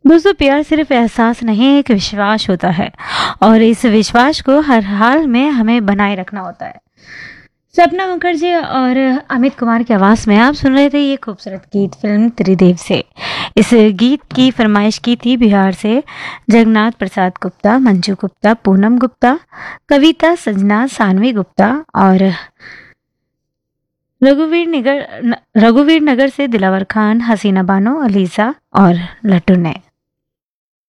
दोस्तों, प्यार सिर्फ एहसास नहीं, एक विश्वास होता है और इस विश्वास को हर हाल में हमें बनाए रखना होता है। सपना मुखर्जी और अमित कुमार की आवाज में आप सुन रहे थे ये खूबसूरत गीत फिल्म त्रिदेव से। इस गीत की फरमाइश की थी बिहार से जगन्नाथ प्रसाद गुप्ता, मंजू गुप्ता, पूनम गुप्ता, कविता सजना, सानवी गुप्ता और रघुवीर नगर से दिलावर खान, हसीना बानो, अलीजा और लट्टू ने।